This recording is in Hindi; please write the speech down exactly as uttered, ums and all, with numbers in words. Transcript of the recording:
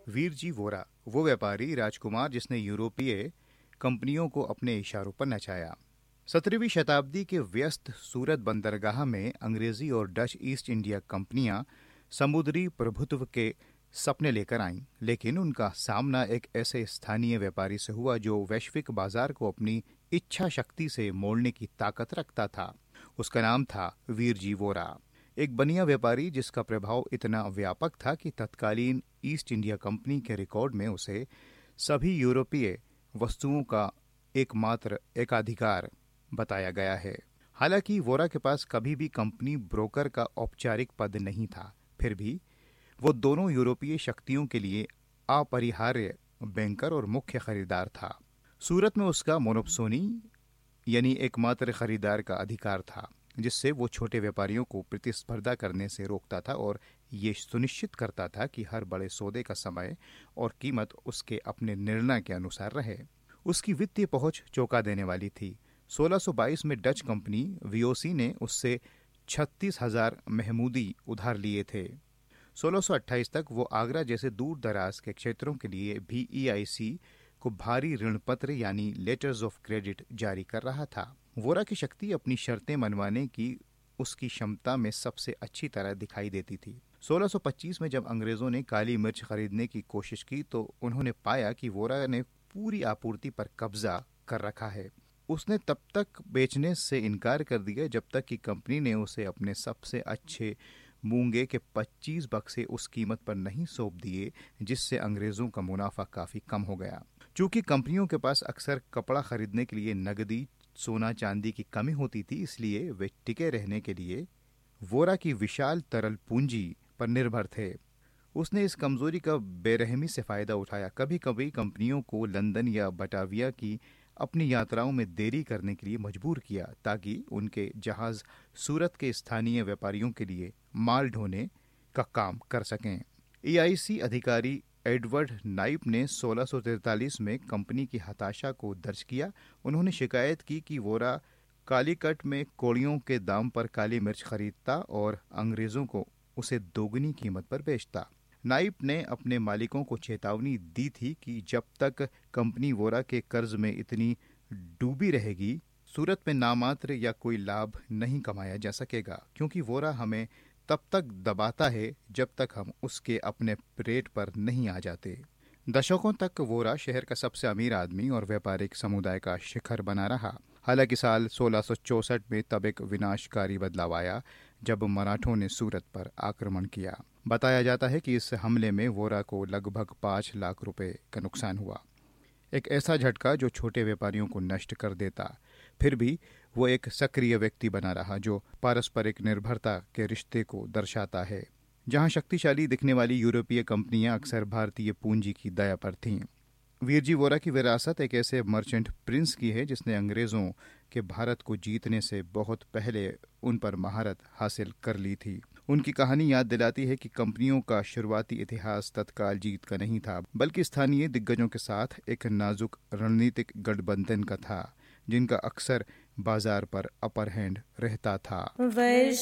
वीरजी वोरा वो व्यापारी राजकुमार जिसने यूरोपीय कंपनियों को अपने इशारों पर नचाया। सत्रहवीं शताब्दी के व्यस्त सूरत बंदरगाह में अंग्रेजी और डच ईस्ट इंडिया कंपनियां समुद्री प्रभुत्व के सपने लेकर आईं, लेकिन उनका सामना एक ऐसे स्थानीय व्यापारी से हुआ जो वैश्विक बाजार को अपनी इच्छा शक्ति से मोड़ने की ताकत रखता था। उसका नाम था वीरजी वोरा, एक बनिया व्यापारी जिसका प्रभाव इतना व्यापक था कि तत्कालीन ईस्ट इंडिया कंपनी के रिकॉर्ड में उसे सभी यूरोपीय वस्तुओं का एकमात्र एकाधिकार बताया गया है। हालांकि वोरा के पास कभी भी कंपनी ब्रोकर का औपचारिक पद नहीं था, फिर भी वो दोनों यूरोपीय शक्तियों के लिए अपरिहार्य बैंकर और मुख्य खरीदार था। सूरत में उसका मोनोप्सोनी यानी एकमात्र खरीदार का अधिकार था, जिससे वो छोटे व्यापारियों को प्रतिस्पर्धा करने से रोकता था और ये सुनिश्चित करता था कि हर बड़े सौदे का समय और कीमत उसके अपने निर्णय के अनुसार रहे। उसकी वित्तीय पहुंच चौंका देने वाली थी। सोलह सौ बाईस में डच कंपनी वीओसी ने उससे छत्तीस हजार महमूदी उधार लिए थे। सोलह सौ अट्ठाईस तक वो आगरा जैसे दूर दराज के क्षेत्रों के लिए भी ईआईसी को भारी ऋण पत्र यानी लेटर्स ऑफ क्रेडिट जारी कर रहा था। वोरा की शक्ति अपनी शर्तें मनवाने की उसकी क्षमता में सबसे अच्छी तरह दिखाई देती थी। सोलह सौ पच्चीस में जब अंग्रेजों ने काली मिर्च खरीदने की कोशिश की तो उन्होंने पाया कि वोरा ने पूरी आपूर्ति पर कब्जा कर रखा है। उसने तब तक बेचने से इनकार कर दिया जब तक कि कंपनी ने उसे अपने सबसे अच्छे मूंगे के पच्चीस बक्से उस कीमत पर नहीं सौंप दिए, जिससे अंग्रेजों का मुनाफा काफी कम हो गया। चूंकि कंपनियों के पास अक्सर कपड़ा खरीदने के लिए नगदी सोना चांदी की कमी होती थी, इसलिए वे टिके रहने के लिए वोरा की विशाल तरल पूंजी पर निर्भर थे। उसने इस कमजोरी का बेरहमी से फायदा उठाया। कभी कभी कंपनियों को लंदन या बटाविया की अपनी यात्राओं में देरी करने के लिए मजबूर किया ताकि उनके जहाज सूरत के स्थानीय व्यापारियों के लिए माल ढोने का काम कर सकें। ईआईसी अधिकारी एडवर्ड नाइप ने सोलह सौ तैंतालीस में कंपनी की हताशा को दर्ज किया। उन्होंने शिकायत की कि वोरा कालीकट में कौड़ियों के दाम पर काली मिर्च खरीदता और अंग्रेजों को उसे दोगुनी कीमत पर बेचता। नाइप ने अपने मालिकों को चेतावनी दी थी कि जब तक कंपनी वोरा के कर्ज में इतनी डूबी रहेगी, सूरत में नामात्र या कोई लाभ नहीं कमाया जा सकेगा, क्योंकि वोरा हमें तब तक दबाता है जब तक हम उसके अपने रेट पर नहीं आ जाते। दशकों तक वोरा शहर का सबसे अमीर आदमी और व्यापारिक समुदाय का शिखर बना रहा। हालांकि साल सोलह सौ चौसठ में तब एक विनाशकारी बदलाव आया जब मराठों ने सूरत पर आक्रमण किया। बताया जाता है कि इस हमले में वोरा को लगभग पाँच लाख रुपए का नुकसान हुआ, एक ऐसा झटका जो छोटे व्यापारियों को नष्ट कर देता। फिर भी वो एक सक्रिय व्यक्ति बना रहा जो पारस्परिक निर्भरता के रिश्ते को दर्शाता है। जहां शक्तिशाली दिखने वाली यूरोपीय कंपनियां अक्सर भारतीय पूंजी की दया पर थीं। वीरजी वोरा की विरासत एक ऐसे मर्चेंट प्रिंस की है जिसने अंग्रेजों के भारत को जीतने से बहुत पहले उन पर महारत हासिल कर ली थी। उनकी कहानी याद दिलाती है कि कंपनियों का शुरुआती इतिहास तत्काल जीत का नहीं था, बल्कि स्थानीय दिग्गजों के साथ एक नाजुक रणनीतिक गठबंधन का था, जिनका अक्सर बाजार पर अपर हैंड रहता था।